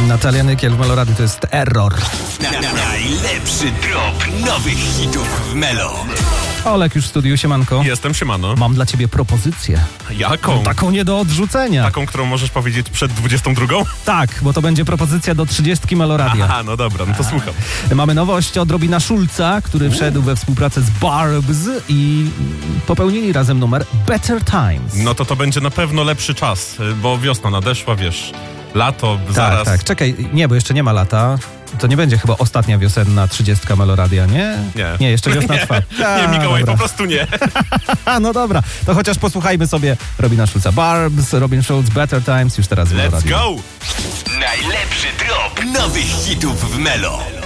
Natalia Nykiel w Meloradio, to jest Error. Najlepszy drop nowych hitów w Melo. Olek już w studiu, siemanko. Jestem, siemano. Mam dla ciebie propozycję. Jaką? Taką nie do odrzucenia. Taką, którą możesz powiedzieć przed 22? Tak, bo to będzie propozycja do 30 Meloradia. Aha, no dobra, no to słucham. Mamy nowość od Robina Schulza, który wszedł we współpracę z Barbz i popełnili razem numer Better Times. No to będzie na pewno lepszy czas, bo wiosna nadeszła, wiesz, lato, zaraz. Tak, czekaj, nie, bo jeszcze nie ma lata. To nie będzie chyba ostatnia wiosenna 30 Meloradia, nie? Nie, jeszcze wiosna trwa. Nie, Mikołaj, dobra. Po prostu nie. No dobra, to chociaż posłuchajmy sobie Robina Schulza. Barbz, Robin Schulz, Better Times, już teraz w Let's Meloradio. go! Najlepszy drop nowych hitów w Melo.